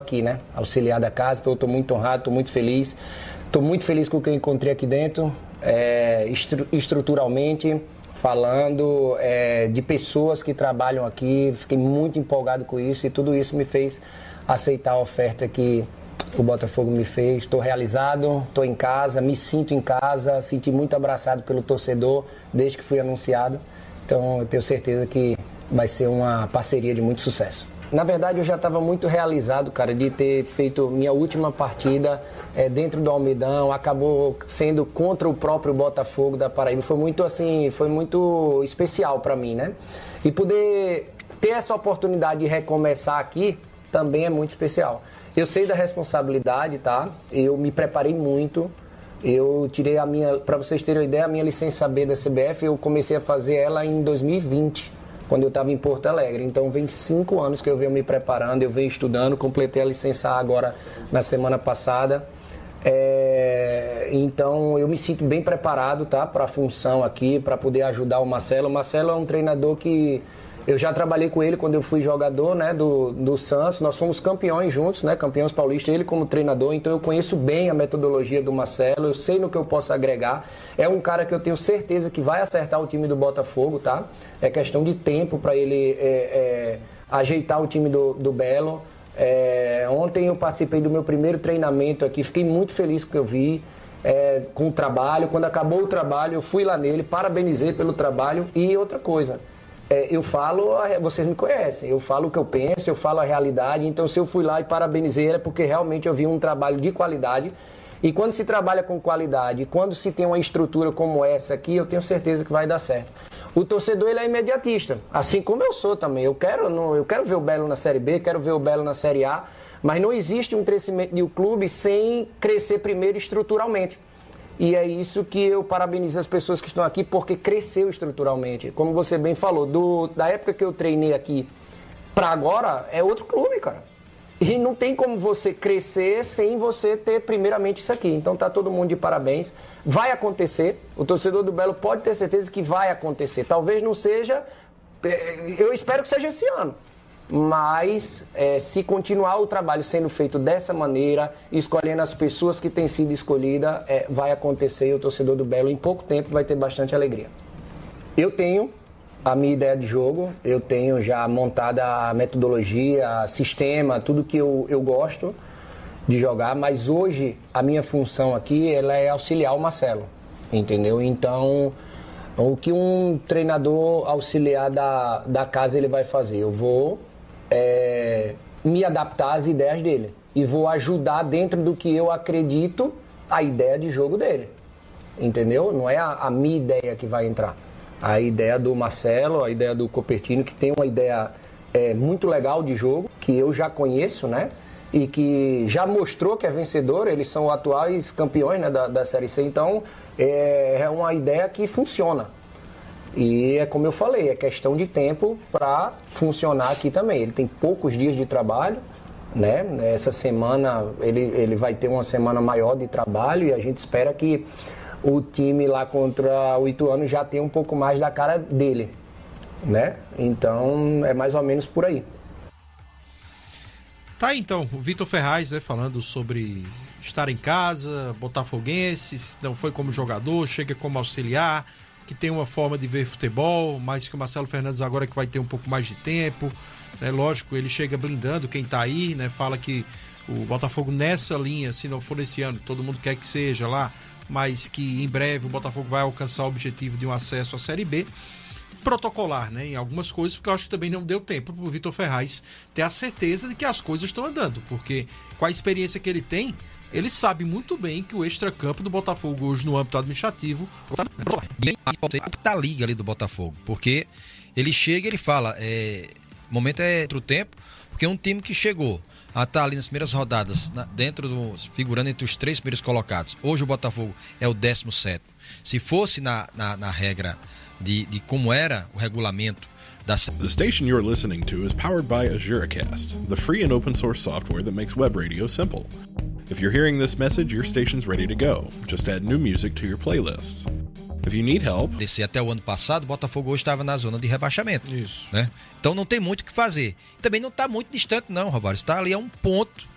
aqui, né? Auxiliar da casa, então eu estou muito honrado, estou muito feliz. Estou muito feliz com o que eu encontrei aqui dentro, estruturalmente falando, de pessoas que trabalham aqui. Fiquei muito empolgado com isso e tudo isso me fez aceitar a oferta que o Botafogo me fez. Estou realizado, estou em casa, me sinto em casa, senti muito abraçado pelo torcedor desde que fui anunciado. Então eu tenho certeza que vai ser uma parceria de muito sucesso. Na verdade, eu já estava muito realizado, cara, de ter feito minha última partida dentro do Almedão. Acabou sendo contra o próprio Botafogo da Paraíba. Foi muito especial para mim, né? E poder ter essa oportunidade de recomeçar aqui também é muito especial. Eu sei da responsabilidade, tá? Eu me preparei muito. Eu tirei para vocês terem uma ideia, a minha licença B da CBF, eu comecei a fazer ela em 2020. Quando eu estava em Porto Alegre. Então, vem 5 anos que eu venho me preparando, eu venho estudando, completei a licença A agora na semana passada. Então, eu me sinto bem preparado, tá, para a função aqui, para poder ajudar o Marcelo. O Marcelo é um treinador que eu já trabalhei com ele quando eu fui jogador, né, do Santos. Nós fomos campeões juntos, né, campeões paulistas, ele como treinador. Então, eu conheço bem a metodologia do Marcelo, eu sei no que eu posso agregar. É um cara que eu tenho certeza que vai acertar o time do Botafogo, tá? É questão de tempo para ele ajeitar o time do Belo. Ontem eu participei do meu primeiro treinamento aqui, fiquei muito feliz com o que eu vi, com o trabalho. Quando acabou o trabalho, eu fui lá nele, parabenizei pelo trabalho. E outra coisa, eu falo, vocês me conhecem, eu falo o que eu penso, eu falo a realidade. Então, se eu fui lá e parabenizei, é porque realmente eu vi um trabalho de qualidade. E quando se trabalha com qualidade, quando se tem uma estrutura como essa aqui, eu tenho certeza que vai dar certo. O torcedor, ele é imediatista, assim como eu sou também. Eu quero ver o Belo na Série B, quero ver o Belo na Série A, mas não existe um crescimento de um clube sem crescer primeiro estruturalmente. E é isso que eu parabenizo as pessoas que estão aqui, porque cresceu estruturalmente. Como você bem falou, da época que eu treinei aqui para agora, é outro clube, cara. E não tem como você crescer sem você ter primeiramente isso aqui. Então tá todo mundo de parabéns. Vai acontecer. O torcedor do Belo pode ter certeza que vai acontecer. Talvez não seja... Eu espero que seja esse ano. Mas se continuar o trabalho sendo feito dessa maneira, escolhendo as pessoas que têm sido escolhidas, vai acontecer. E o torcedor do Belo, em pouco tempo, vai ter bastante alegria. Eu tenho a minha ideia de jogo, eu tenho já montada a metodologia, sistema, tudo que eu gosto de jogar, mas hoje a minha função aqui ela é auxiliar o Marcelo, entendeu? Então, o que um treinador auxiliar da casa ele vai fazer? Eu vou me adaptar às ideias dele e vou ajudar dentro do que eu acredito a ideia de jogo dele, entendeu? Não é a minha ideia que vai entrar. A ideia do Marcelo, a ideia do Copertino, que tem uma ideia muito legal de jogo, que eu já conheço, né? E que já mostrou que é vencedor, eles são atuais campeões, né, da Série C, então é uma ideia que funciona. E é como eu falei, é questão de tempo para funcionar aqui também. Ele tem poucos dias de trabalho, né? Essa semana ele vai ter uma semana maior de trabalho e a gente espera que o time lá contra o Ituano já tem um pouco mais da cara dele, né? Então, é mais ou menos por aí. Tá aí, então, o Vitor Ferraz, né, falando sobre estar em casa, botafoguense, não foi como jogador, chega como auxiliar, que tem uma forma de ver futebol, mas que o Marcelo Fernandes agora que vai ter um pouco mais de tempo, né? Lógico, ele chega blindando quem tá aí, né? Fala que o Botafogo nessa linha, se não for esse ano, todo mundo quer que seja lá, mas que em breve o Botafogo vai alcançar o objetivo de um acesso à Série B. Protocolar, né, em algumas coisas, porque eu acho que também não deu tempo para o Vitor Ferraz ter a certeza de que as coisas estão andando, porque com a experiência que ele tem, ele sabe muito bem que o extracampo do Botafogo hoje no âmbito administrativo da liga ali do Botafogo, porque ele chega e ele fala, o momento é outro tempo, porque é um time que chegou a estar ali nas primeiras rodadas, figurando entre os 3 primeiros colocados. Hoje o Botafogo é o 17º. Se fosse na regra de como era o regulamento da... The station you're listening to is powered by AzuraCast, the free and open source software that makes web radio simple. If you're hearing this message, your station's ready to go. Just add new music to your playlists. If you need help... Até o ano passado, o Botafogo hoje estava na zona de rebaixamento. Isso. Né? Então não tem muito o que fazer. Também não está muito distante não, Roberto. Está ali a um ponto